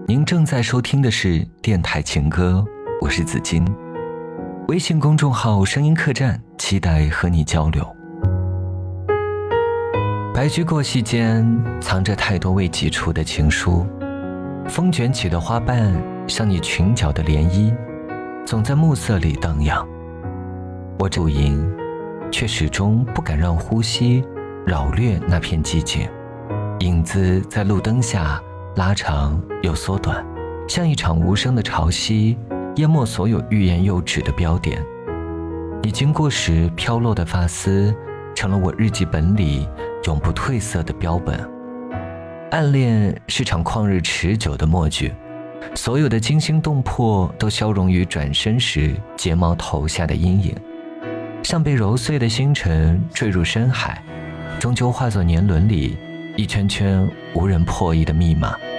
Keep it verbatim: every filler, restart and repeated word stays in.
您正在收听的是电台情歌，我是子金。微信公众号声音客栈，期待和你交流。白驹过隙间，藏着太多未寄出的情书，风卷起的花瓣像你裙角的涟漪，总在暮色里荡漾。我驻营，却始终不敢让呼吸扰掠那片寂静，影子在路灯下拉长又缩短，像一场无声的潮汐，淹没所有欲言又止的标点。你经过时飘落的发丝，成了我日记本里永不褪色的标本。暗恋是场旷日持久的默剧，所有的惊心动魄都消融于转身时睫毛投下的阴影，像被揉碎的星辰坠入深海，终究化作年轮里一圈圈无人破译的密码。